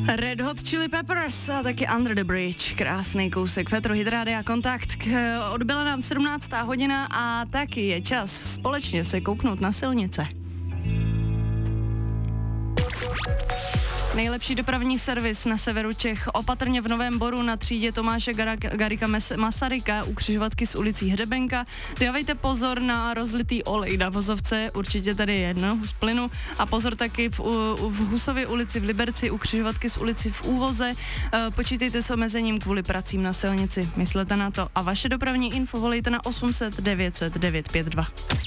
Red Hot Chili Peppers a taky Under the Bridge, krásný kousek. Petro, Hit Rádia Kontakt, odbyla nám 17. hodina a taky je čas společně se kouknout na silnice. Nejlepší dopravní servis na severu Čech, opatrně v Novém Boru na třídě Tomáše Garrigua Masaryka u křižovatky s ulicí Hřebenka. Dávejte pozor na rozlitý olej na vozovce, určitě tady je jedno hus plynu. A pozor taky v Husově ulici v Liberci u křižovatky s ulici v Úvoze. Počítejte s omezením kvůli pracím na silnici, myslete na to. A vaše dopravní info volejte na 800 900 952.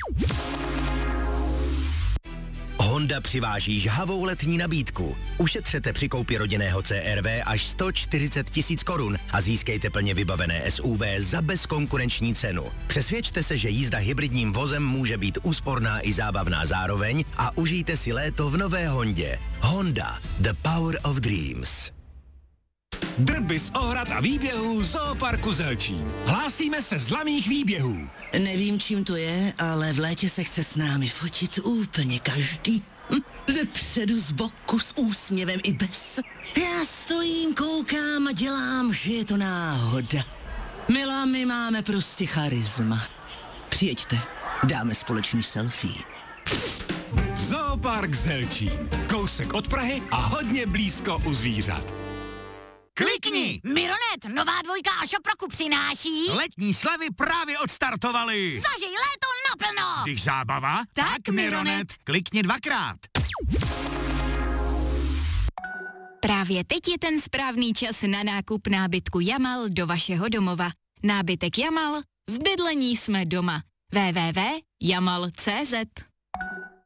Honda přiváží žhavou letní nabídku. Ušetřete při koupi rodinného CR-V až 140 000 korun a získejte plně vybavené SUV za bezkonkurenční cenu. Přesvědčte se, že jízda hybridním vozem může být úsporná i zábavná zároveň a užijte si léto v nové Hondě. Honda, the power of dreams. Drby z ohrad a výběhů Zooparku Zelčín. Hlásíme se z laných výběhů. Nevím, čím to je, ale v létě se chce s námi fotit úplně každý. Ze předu, z boku, s úsměvem i bez. Já stojím, koukám a dělám, že je to náhoda. Milá, my máme prostě charisma. Přijeďte, dáme společný selfie. Zoopark Zelčín. Kousek od Prahy a hodně blízko u zvířat. Klikni! Mironet, nová dvojka a Šoproku přináší... Letní slavy právě odstartovaly. Zažij léto naplno! Když zábava, tak Mironet. Klikni 2krát. Právě teď je ten správný čas na nákup nábytku Jamal do vašeho domova. Nábytek Jamal, v bydlení jsme doma. www.jamal.cz